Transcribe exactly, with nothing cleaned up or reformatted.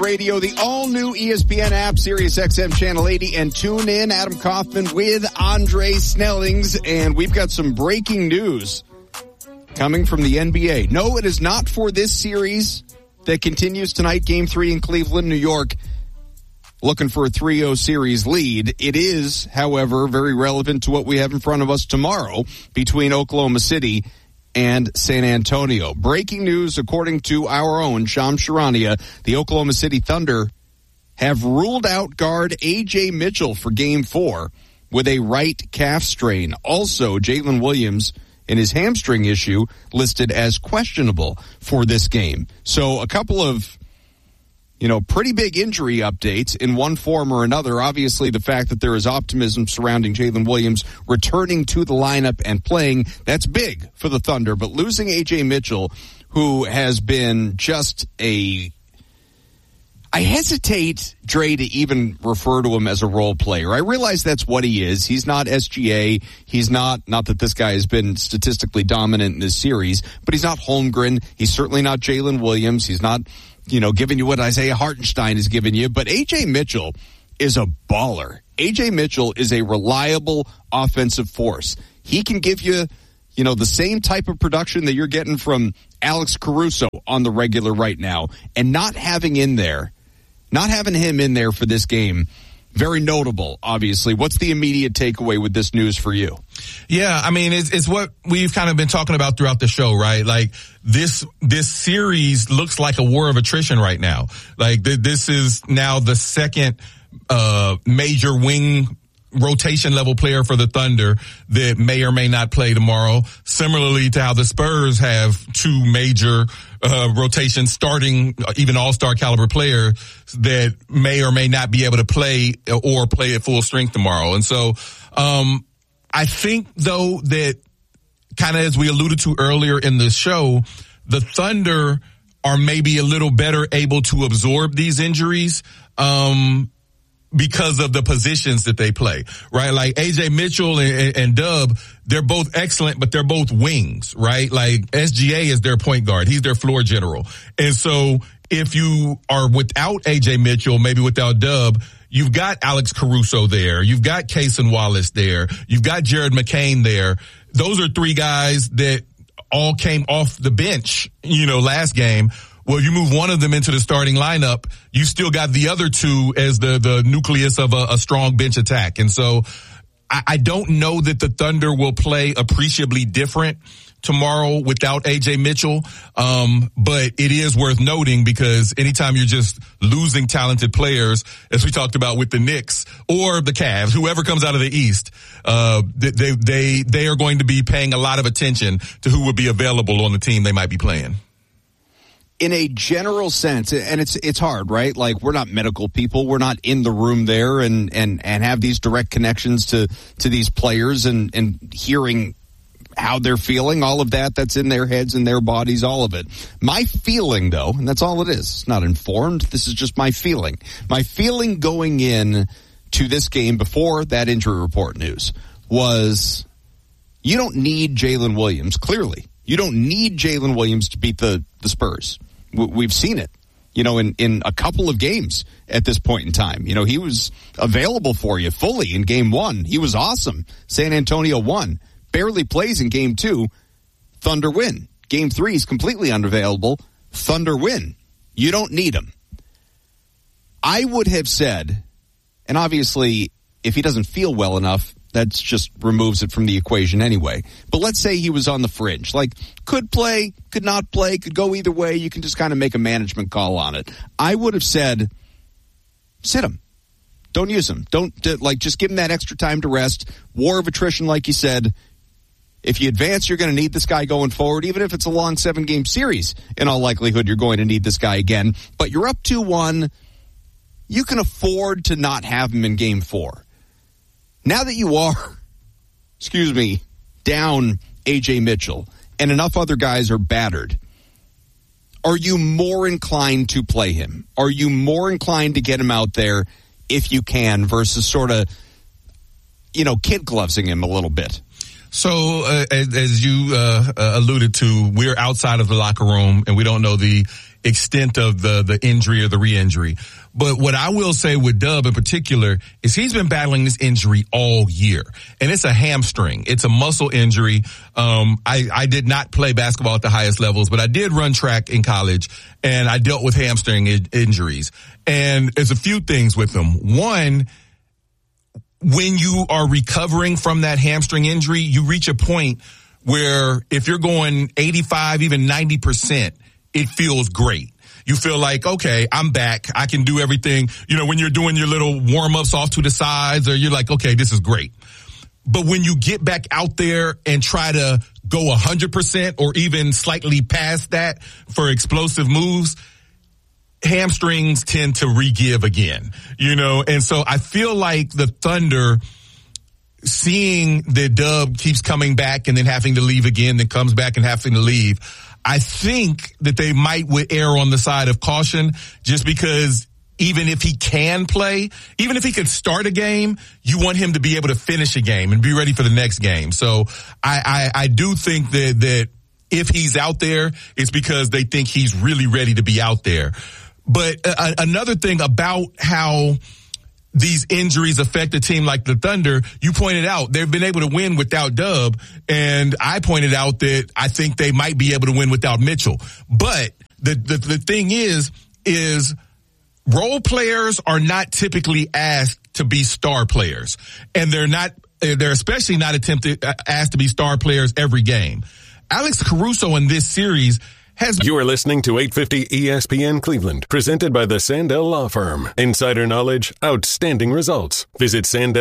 Radio, the all-new E S P N app, Sirius X M Channel eighty, and tune in. Adam Kaufman with Andre Snellings, and we've got some breaking news coming from the N B A. No, it is not for this series that continues tonight, Game three in Cleveland, New York, looking for a three oh series lead. It is, however, very relevant to what we have in front of us tomorrow between Oklahoma City and San Antonio. Breaking news, according to our own Shams Charania, the Oklahoma City Thunder have ruled out guard A J Mitchell for Game four with a right calf strain. Also, Jalen Williams and his hamstring issue listed as questionable for this game. So a couple of, you know, pretty big injury updates in one form or another. Obviously, the fact that there is optimism surrounding Jalen Williams returning to the lineup and playing, that's big for the Thunder. But losing A J Mitchell, who has been just a... I hesitate, Dre, to even refer to him as a role player. I realize that's what he is. He's not S G A. He's not, not that this guy has been statistically dominant in this series, but he's not Holmgren. He's certainly not Jalen Williams. He's not, you know, giving you what Isaiah Hartenstein is giving you. But A J Mitchell is a baller. A J Mitchell is a reliable offensive force. He can give you, you know, the same type of production that you're getting from Alex Caruso on the regular right now. And not having in there, not having him in there for this game, very notable, obviously. What's the immediate takeaway with this news for you? Yeah, I mean, it's, it's what we've kind of been talking about throughout the show, right? Like, this, this series looks like a war of attrition right now. Like, th- this is now the second, uh, major wing rotation level player for the Thunder that may or may not play tomorrow. Similarly to how the Spurs have two major uh rotations starting, even all-star caliber players that may or may not be able to play or play at full strength tomorrow. And so um I think though that, kind of as we alluded to earlier in the show, the Thunder are maybe a little better able to absorb these injuries um because of the positions that they play, right? Like A J Mitchell and, and Dub, they're both excellent, but they're both wings, right? Like S G A is their point guard. He's their floor general. And so if you are without A J Mitchell, maybe without Dub, you've got Alex Caruso there. You've got Cason Wallace there. You've got Jared McCain there. Those are three guys that all came off the bench, you know, last game. Well, you move one of them into the starting lineup, you still got the other two as the, the nucleus of a, a strong bench attack. And so I, I don't know that the Thunder will play appreciably different tomorrow without A J Mitchell. Um, but it is worth noting because anytime you're just losing talented players, as we talked about with the Knicks or the Cavs, whoever comes out of the East, uh, they, they, they are going to be paying a lot of attention to who would be available on the team they might be playing. In a general sense, and it's it's hard, right? Like, we're not medical people. We're not in the room there and, and, and have these direct connections to, to these players and, and hearing how they're feeling, all of that, that's in their heads and their bodies, all of it. My feeling, though, and that's all it is, it's not informed, this is just my feeling. My feeling going in to this game before that injury report news was you don't need Jalen Williams, clearly. You don't need Jalen Williams to beat the, the Spurs. We've seen it, you know, in, in a couple of games at this point in time. You know, he was available for you fully in game one. He was awesome. San Antonio won. Barely plays in game two. Thunder win. Game three is completely unavailable. Thunder win. You don't need him. I would have said, and obviously if he doesn't feel well enough, that just removes it from the equation anyway. But let's say he was on the fringe. Like, could play, could not play, could go either way. You can just kind of make a management call on it. I would have said, sit him. Don't use him. Don't, like, just give him that extra time to rest. War of attrition, like you said. If you advance, you're going to need this guy going forward. Even if it's a long seven-game series, in all likelihood, you're going to need this guy again. But you're up two one. You can afford to not have him in game four. Now that you are, excuse me, down A J Mitchell and enough other guys are battered, are you more inclined to play him? Are you more inclined to get him out there if you can versus sort of, you know, kid glovesing him a little bit? So, uh, as, as you uh, uh, alluded to, we're outside of the locker room and we don't know the extent of the, the injury or the re-injury. But what I will say with Dub in particular is he's been battling this injury all year. And it's a hamstring. It's a muscle injury. Um, I, I did not play basketball at the highest levels, but I did run track in college, and I dealt with hamstring in- injuries. And there's a few things with them. One, when you are recovering from that hamstring injury, you reach a point where if you're going eighty-five, even ninety percent, it feels great. You feel like, okay, I'm back. I can do everything. You know, when you're doing your little warm-ups off to the sides, or you're like, okay, this is great. But when you get back out there and try to go one hundred percent or even slightly past that for explosive moves, hamstrings tend to re-give again, you know? And so I feel like the Thunder, seeing that Dub keeps coming back and then having to leave again, then comes back and having to leave, I think that they might would err on the side of caution, just because even if he can play, even if he could start a game, you want him to be able to finish a game and be ready for the next game. So I, I, I do think that, that if he's out there, it's because they think he's really ready to be out there. But uh, another thing about how these injuries affect a team like the Thunder, you pointed out they've been able to win without Dub, and I pointed out that I think they might be able to win without Mitchell. But the the, the thing is, is role players are not typically asked to be star players, and they're not. They're especially not attempted asked to be star players every game. Alex Caruso in this series has. You are listening to eight fifty E S P N Cleveland, presented by the Sandell Law Firm. Insider knowledge, outstanding results. Visit Sandell.